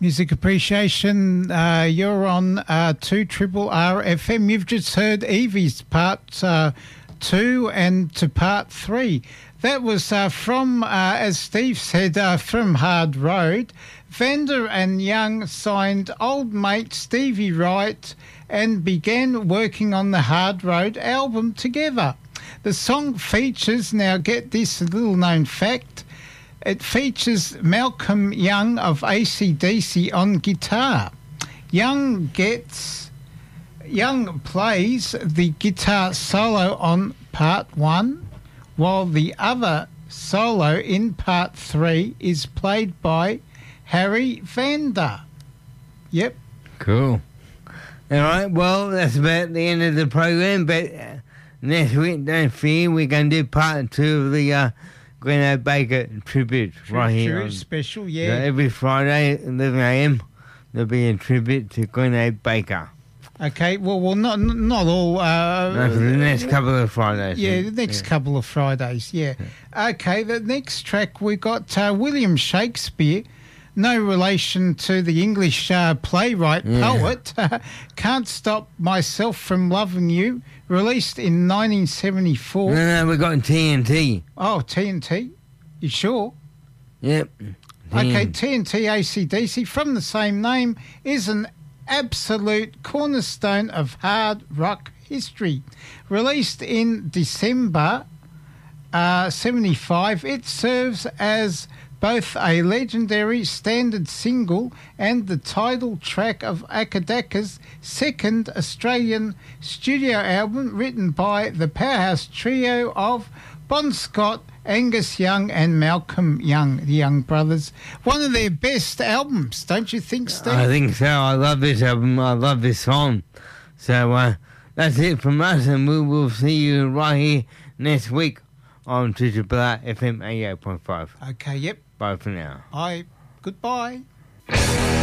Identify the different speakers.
Speaker 1: Music Appreciation, you're on 2 Triple R FM. You've just heard Evie's part 2 and to part 3. That was from, as Steve said, from Hard Road. Vander and Young signed old mate Stevie Wright and began working on the Hard Road album together. The song features, now get this, a little known fact, it features Malcolm Young of AC/DC on guitar. Young plays the guitar solo on part 1, while the other solo in part 3 is played by Harry Vander. Yep.
Speaker 2: Cool. All right, well, that's about the end of the program, but next week, don't fear, we're going to do part 2 of the Glenn Baker tribute right here.
Speaker 1: Tribute special, yeah.
Speaker 2: Every Friday at 11 a.m. there'll be a tribute to Glenn Baker.
Speaker 1: Okay, well, not all.
Speaker 2: No, for the next couple of Fridays.
Speaker 1: Yeah, the next couple of Fridays, yeah. Okay, the next track we got William Shakespeare, no relation to the English playwright, poet, Can't Stop Myself From Loving You, released in 1974.
Speaker 2: No, we got TNT.
Speaker 1: Oh, TNT? You sure?
Speaker 2: Yep.
Speaker 1: Okay, TNT AC/DC, from the same name, is an absolute cornerstone of hard rock history. Released in December 75, it serves as both a legendary standard single and the title track of Akadaka's second Australian studio album, written by the powerhouse trio of Bon Scott, Angus Young and Malcolm Young, the Young brothers. One of their best albums, don't you think, Steve?
Speaker 2: I think so. I love this album. I love this song. So that's it from us, and we will see you right here next week on Triple R FM 88.5.
Speaker 1: Okay, yep.
Speaker 2: Bye for now.
Speaker 1: Goodbye.